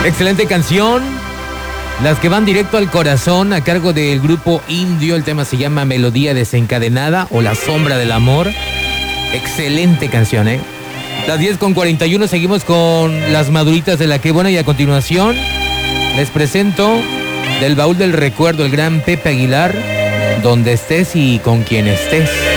Excelente canción. Las que van directo al corazón, a cargo del grupo Indio. El tema se llama Melodía Desencadenada o La Sombra del Amor. Excelente canción, ¿eh? Las 10:41, seguimos con las maduritas de la que buena, y a continuación les presento del baúl del recuerdo el gran Pepe Aguilar, Donde estés y con quien estés.